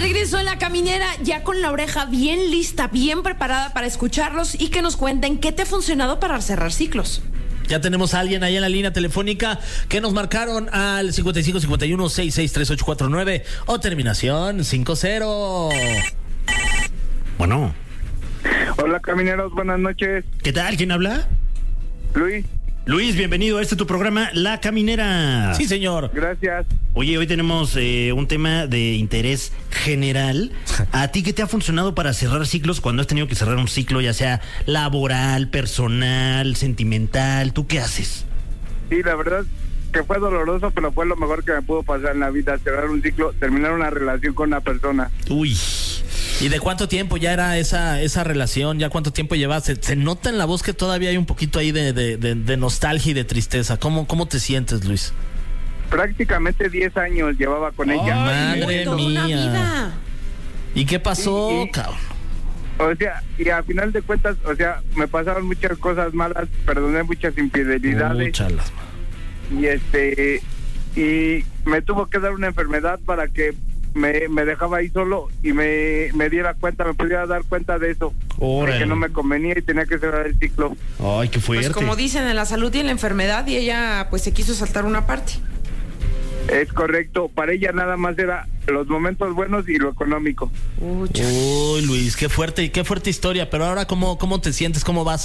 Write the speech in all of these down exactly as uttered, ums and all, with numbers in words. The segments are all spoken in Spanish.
regreso en La Caminera, ya con la oreja bien lista, bien preparada para escucharlos y que nos cuenten qué te ha funcionado para cerrar ciclos. Ya tenemos a alguien ahí en la línea telefónica que nos marcaron al cincuenta y cinco cincuenta y uno sesenta y seis treinta y ocho cuarenta y nueve o terminación cincuenta. Bueno. Hola, camineros, buenas noches. ¿Qué tal? ¿Quién habla? Luis. Luis, bienvenido a este tu programa, La Caminera. Sí, señor. Gracias. Oye, hoy tenemos eh, un tema de interés general. ¿A ti qué te ha funcionado para cerrar ciclos cuando has tenido que cerrar un ciclo, ya sea laboral, personal, sentimental? ¿Tú qué haces? Sí, la verdad que fue doloroso, pero fue lo mejor que me pudo pasar en la vida, cerrar un ciclo, terminar una relación con una persona. Uy. ¿Y de cuánto tiempo ya era esa esa relación? ¿Ya cuánto tiempo llevas? Se, se nota en la voz que todavía hay un poquito ahí de, de, de, de nostalgia y de tristeza. ¿Cómo, cómo te sientes, Luis? Prácticamente diez años llevaba con ¡Ay, ella. madre Toda una mía! vida. ¿Y qué pasó, Sí, y- cabrón? O sea, y a final de cuentas, o sea, me pasaron muchas cosas malas, perdoné muchas infidelidades. Úchalas. Y este, y me tuvo que dar una enfermedad para que me, me dejaba ahí solo y me, me diera cuenta, me pudiera dar cuenta de eso. Órale. De que no me convenía y tenía que cerrar el ciclo. Ay, qué fuerte. Pues como dicen, en la salud y en la enfermedad, y ella pues se quiso saltar una parte. Es correcto, para ella nada más era los momentos buenos y lo económico. Ucha. Uy, Luis, qué fuerte, qué fuerte historia. Pero ahora, ¿cómo, cómo te sientes? ¿Cómo vas?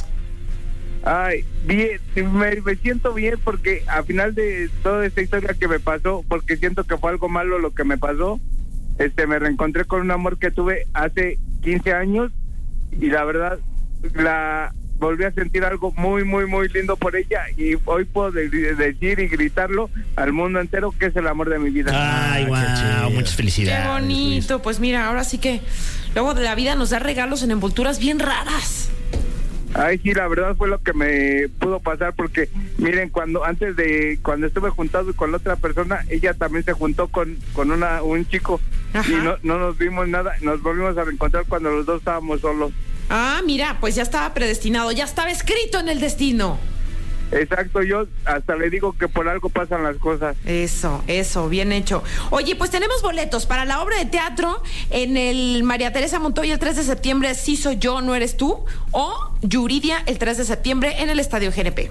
Ay, bien, me, me siento bien porque a final de toda esta historia que me pasó, porque siento que fue algo malo lo que me pasó, este, me reencontré con un amor que tuve hace quince años y la verdad, la volví a sentir algo muy, muy, muy lindo por ella y hoy puedo de- decir y gritarlo al mundo entero que es el amor de mi vida. Ay, Ah, qué wow, chido. muchas felicidades. Qué bonito. Pues mira, ahora sí que luego de la vida nos da regalos en envolturas bien raras. Ay, sí, la verdad fue lo que me pudo pasar porque, miren, cuando antes de, cuando estuve juntado con la otra persona, ella también se juntó con, con una, un chico. Ajá. Y no, no nos vimos nada, nos volvimos a reencontrar cuando los dos estábamos solos. Ah, mira, pues ya estaba predestinado, ya estaba escrito en el destino. Exacto, yo hasta le digo que por algo pasan las cosas. Eso, eso, bien hecho. Oye, pues tenemos boletos para la obra de teatro en el María Teresa Montoya el tres de septiembre, Sí soy yo, no eres tú, o Yuridia el tres de septiembre en el Estadio G N P.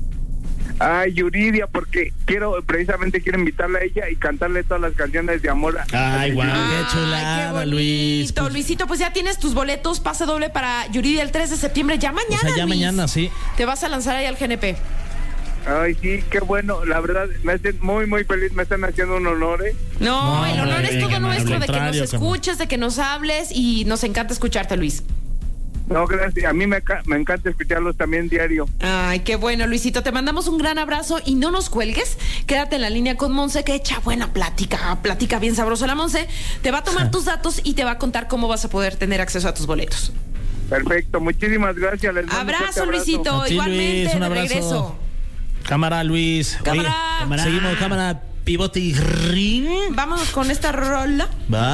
Ay, Yuridia, porque quiero, precisamente quiero invitarla a ella y cantarle todas las canciones de amor. a- Ay, guau. Ay, qué chulada, qué bonito. Luis. Pues- Luisito, pues ya tienes tus boletos, pase doble para Yuridia el tres de septiembre, ya mañana, O sea, ya Luis. mañana, sí. Te vas a lanzar ahí al G N P. Ay, sí, qué bueno, la verdad, me hacen muy, muy feliz, me están haciendo un honor, ¿eh? No, No, el honor hombre, es todo qué amable. nuestro, de que nos Contrario, escuches, de que nos hables y nos encanta escucharte, Luis. No, gracias, a mí me, ca- me encanta escucharlos también diario. Ay, qué bueno, Luisito. Te mandamos un gran abrazo y no nos cuelgues. Quédate en la línea con Monse, que echa buena plática, plática bien sabrosa la Monse. Te va a tomar tus datos y te va a contar cómo vas a poder tener acceso a tus boletos. Perfecto, muchísimas gracias. Les mando un fuerte Abrazo, Luisito. A ti, Igualmente, Luis, un de abrazo. regreso. Cámara, Luis. Cámara. Oye, seguimos, cámara, pivote y ring. Vámonos con esta rola. Va.